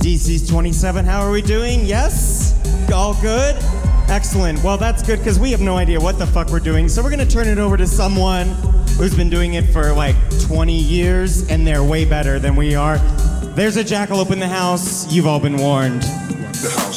DC's 27, how are we doing? Yes? All good? Excellent. Well, that's good because we have no idea what the fuck we're doing. So we're going to turn it over to someone who's been doing it for like 20 years and they're way better than we are. There's a jackalope in the house. You've all been warned. The house